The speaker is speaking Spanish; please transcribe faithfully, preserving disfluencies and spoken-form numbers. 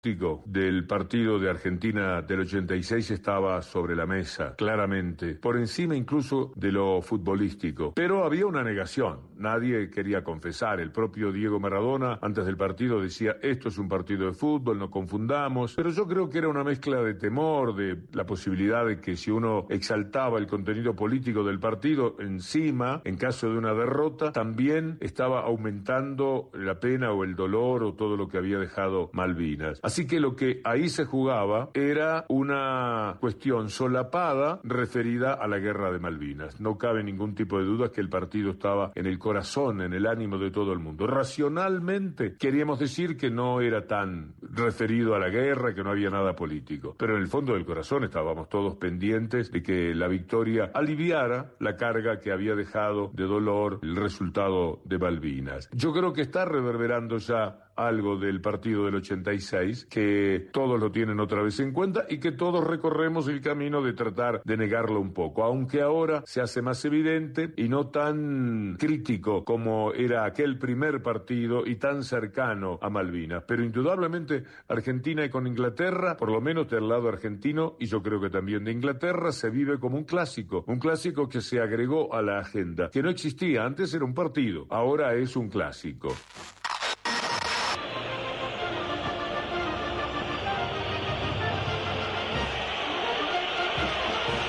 del partido de Argentina del ochenta y seis estaba sobre la mesa, claramente, por encima incluso de lo futbolístico. Pero había una negación, nadie quería confesar. El propio Diego Maradona antes del partido decía, esto es un partido de fútbol, no confundamos. Pero yo creo que era una mezcla de temor, de la posibilidad de que si uno exaltaba el contenido político del partido, encima, en caso de una derrota, también estaba aumentando la pena o el dolor o todo lo que había dejado Malvinas. Así que lo que ahí se jugaba era una cuestión solapada referida a la guerra de Malvinas. No cabe ningún tipo de duda que el partido estaba en el corazón, en el ánimo de todo el mundo. Racionalmente queríamos decir que no era tan referido a la guerra, que no había nada político. Pero en el fondo del corazón estábamos todos pendientes de que la victoria aliviara la carga que había dejado de dolor el resultado de Malvinas. Yo creo que está reverberando ya algo del partido del ochenta y seis, que todos lo tienen otra vez en cuenta y que todos recorremos el camino de tratar de negarlo un poco, aunque ahora se hace más evidente y no tan crítico como era aquel primer partido y tan cercano a Malvinas. Pero indudablemente Argentina y con Inglaterra, por lo menos del lado argentino y yo creo que también de Inglaterra, se vive como un clásico, un clásico que se agregó a la agenda, que no existía, antes era un partido, ahora es un clásico.